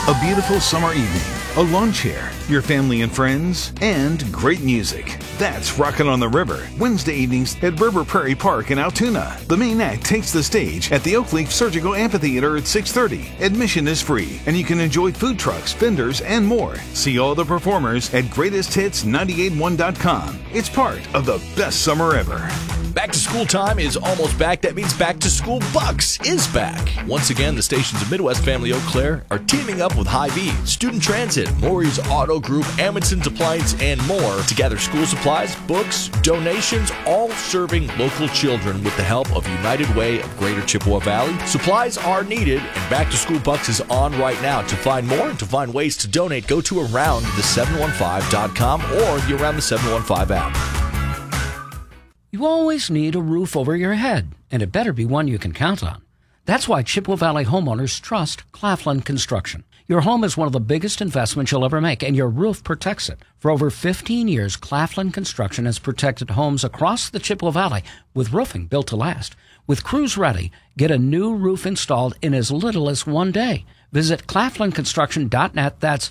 A beautiful summer evening, a lawn chair, your family and friends, and great music. That's Rockin' on the River, Wednesday evenings at River Prairie Park in Altoona. The main act takes the stage at the Oakleaf Surgical Amphitheater at 6:30. Admission is free, and you can enjoy food trucks, vendors, and more. See all the performers at greatesthits981.com. It's part of the best summer ever. Back to school time is almost back. That means Back to School Bucks is back. Once again, the stations of Midwest Family Eau Claire are teaming up with Hy-Vee, Student Transit, Maury's Auto Group, Amundsen's Appliance, and more to gather school supplies, books, donations, all serving local children with the help of United Way of Greater Chippewa Valley. Supplies are needed, and Back to School Bucks is on right now. To find more and to find ways to donate, go to AroundThe715.com or the Around the 715 app. You always need a roof over your head, and it better be one you can count on. That's why Chippewa Valley homeowners trust Claflin Construction. Your home is one of the biggest investments you'll ever make, and your roof protects it. For over 15 years, Claflin Construction has protected homes across the Chippewa Valley with roofing built to last. With crews ready, get a new roof installed in as little as one day. Visit claflinconstruction.net. That's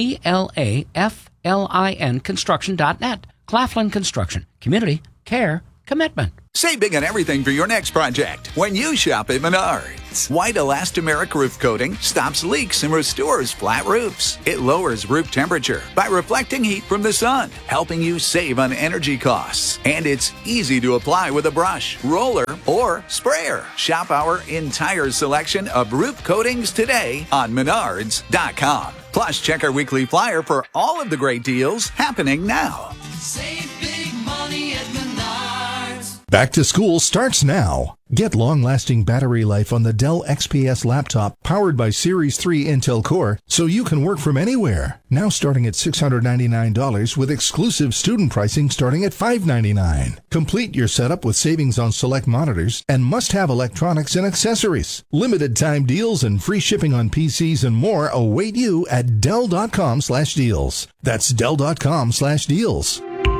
CLAFLIN construction.net. Claflin Construction. Community, care, commitment. Save big on everything for your next project when you shop at Menards. White elastomeric roof coating stops leaks and restores flat roofs. It lowers roof temperature by reflecting heat from the sun, helping you save on energy costs. And it's easy to apply with a brush, roller, or sprayer. Shop our entire selection of roof coatings today on Menards.com. Plus, check our weekly flyer for all of the great deals happening now. Save big money at Menards. Back to school starts now. Get long-lasting battery life on the Dell XPS laptop powered by Series 3 Intel Core so you can work from anywhere. Now starting at $699 with exclusive student pricing starting at $599. Complete your setup with savings on select monitors and must-have electronics and accessories. Limited time deals and free shipping on PCs and more await you at Dell.com/deals. That's Dell.com/deals.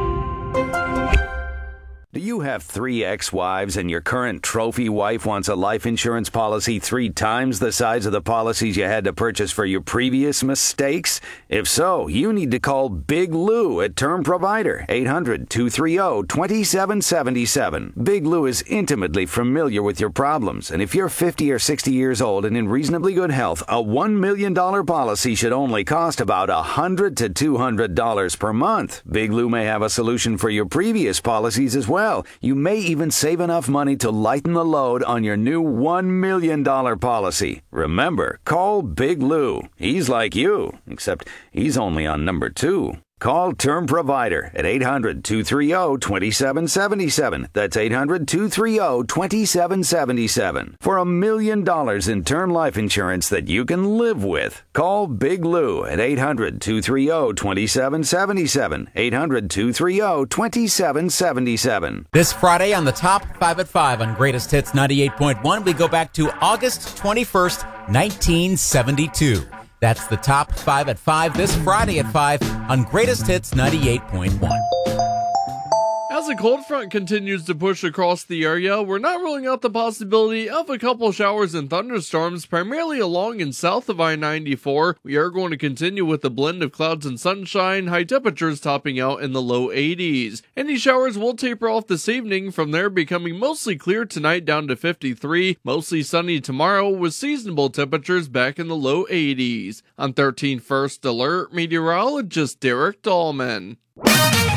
Do you have 3 ex-wives and your current trophy wife wants a life insurance policy 3 times the size of the policies you had to purchase for your previous mistakes? If so, you need to call Big Lou at Term Provider, 800-230-2777. Big Lou is intimately familiar with your problems, and if you're 50 or 60 years old and in reasonably good health, a $1 million policy should only cost about $100 to $200 per month. Big Lou may have a solution for your previous policies as well. You may even save enough money to lighten the load on your new $1 million policy. Remember, call Big Lou. He's like you, except he's only on number 2. Call Term Provider at 800-230-2777. That's 800-230-2777. For $1 million in term life insurance that you can live with. Call Big Lou at 800-230-2777. 800-230-2777. This Friday on the Top 5 at 5 on Greatest Hits 98.1, we go back to August 21st, 1972. That's the Top 5 at 5 this Friday at 5 on Greatest Hits 98.1. As the cold front continues to push across the area, we're not ruling out the possibility of a couple showers and thunderstorms, primarily along and south of I-94. We are going to continue with a blend of clouds and sunshine, high temperatures topping out in the low 80s. Any showers will taper off this evening, from there becoming mostly clear tonight down to 53, mostly sunny tomorrow with seasonable temperatures back in the low 80s. On 13 First Alert, meteorologist Derek Dahlman.